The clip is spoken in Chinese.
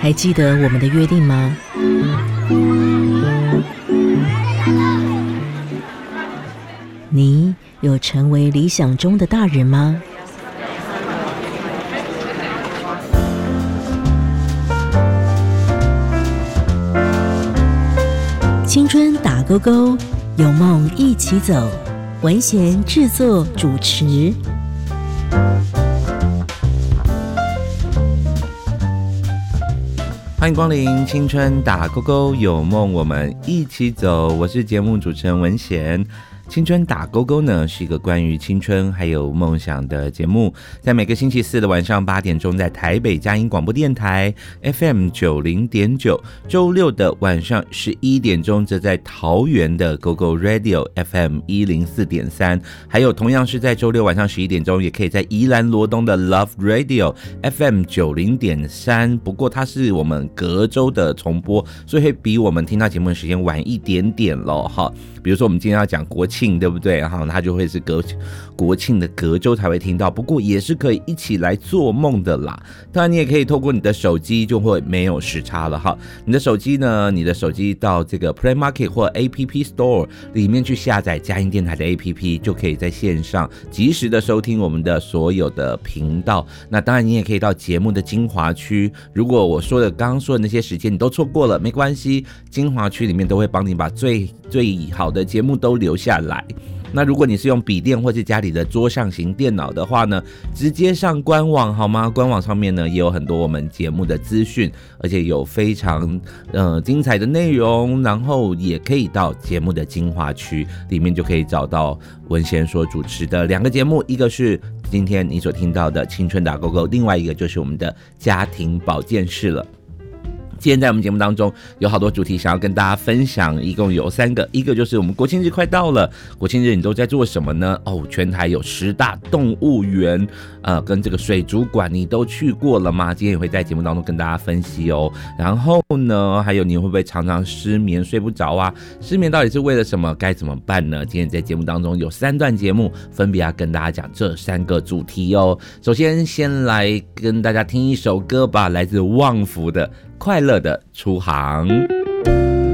还记得我们的约定吗？你有成为理想中的大人吗？青春打勾勾，有梦一起走。文贤制作主持。 欢迎光临青春打勾勾，有梦我们一起走。我是节目主持人文贤。青春打勾勾呢是一个关于青春还有梦想的节目，在每个星期四的晚上8点钟，在台北佳音广播电台 FM90.9， 周六的晚上11点钟，则在桃园的 GoGo Radio FM104.3， 还有同样是在周六晚上11点钟，也可以在宜兰罗东的 Love Radio FM90.3， 不过它是我们隔周的重播，所以会比我们听到节目的时间晚一点点咯哈。比如说我们今天要讲国庆，对不对？然后它就会是国庆的隔周才会听到，不过也是可以一起来做梦的啦。当然你也可以透过你的手机，就会没有时差了哈。你的手机呢，你的手机到这个 Play Market 或 App Store 里面去下载佳音电台的 App， 就可以在线上及时的收听我们的所有的频道。那当然你也可以到节目的精华区，如果我刚刚说的那些时间你都错过了，没关系，精华区里面都会帮你把最好的节目都留下来。那如果你是用笔电或是家里的桌上型电脑的话呢，直接上官网好吗？官网上面呢也有很多我们节目的资讯，而且有非常精彩的内容，然后也可以到节目的精华区里面就可以找到文贤所主持的2个节目，一个是今天你所听到的青春打勾勾，另外一个就是我们的家庭保健室了。今天在我们节目当中有好多主题想要跟大家分享，一共有3个。一个就是我们国庆日快到了，国庆日你都在做什么呢？全台有10大动物园，跟这个水族馆你都去过了吗？今天也会在节目当中跟大家分析哦。然后呢，还有你会不会常常失眠睡不着啊？失眠到底是为了什么？该怎么办呢？今天在节目当中有3段节目，分别要跟大家讲这3个主题哦。首先来跟大家听一首歌吧，来自旺福的快乐的出航。